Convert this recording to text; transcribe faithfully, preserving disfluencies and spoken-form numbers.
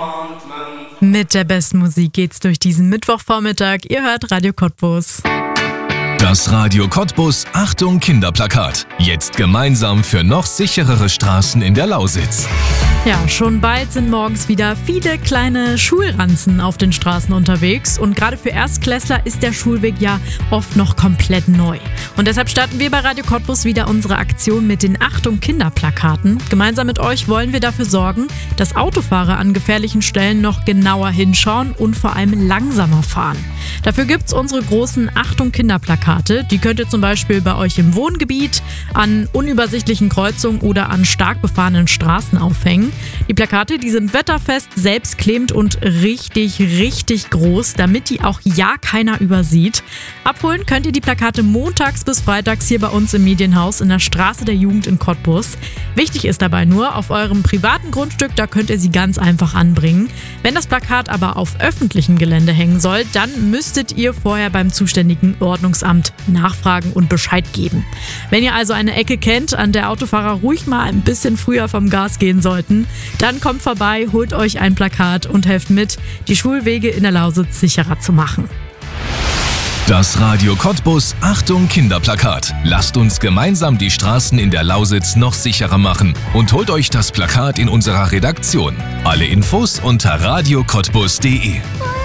Mit der besten Musik geht's durch diesen Mittwochvormittag. Ihr hört Radio Cottbus. Das Radio Cottbus Achtung Kinderplakat. Jetzt gemeinsam für noch sicherere Straßen in der Lausitz. Ja, schon bald sind morgens wieder viele kleine Schulranzen auf den Straßen unterwegs. Und gerade für Erstklässler ist der Schulweg ja oft noch komplett neu. Und deshalb starten wir bei Radio Cottbus wieder unsere Aktion mit den Achtung Kinderplakaten. Gemeinsam mit euch wollen wir dafür sorgen, dass Autofahrer an gefährlichen Stellen noch genauer hinschauen und vor allem langsamer fahren. Dafür gibt's unsere großen Achtung Kinderplakate. Die könnt ihr zum Beispiel bei euch im Wohngebiet, an unübersichtlichen Kreuzungen oder an stark befahrenen Straßen aufhängen. Die Plakate, die sind wetterfest, selbstklebend und richtig, richtig groß, damit die auch ja keiner übersieht. Abholen könnt ihr die Plakate montags bis freitags hier bei uns im Medienhaus in der Straße der Jugend in Cottbus. Wichtig ist dabei nur, auf eurem privaten Grundstück, da könnt ihr sie ganz einfach anbringen. Wenn das Plakat aber auf öffentlichem Gelände hängen soll, dann müsstet ihr vorher beim zuständigen Ordnungsamt nachfragen und Bescheid geben. Wenn ihr also eine Ecke kennt, an der Autofahrer ruhig mal ein bisschen früher vom Gas gehen sollten, dann kommt vorbei, holt euch ein Plakat und helft mit, die Schulwege in der Lausitz sicherer zu machen. Das Radio Cottbus Achtung Kinderplakat. Lasst uns gemeinsam die Straßen in der Lausitz noch sicherer machen und holt euch das Plakat in unserer Redaktion. Alle Infos unter radio cottbus punkt de.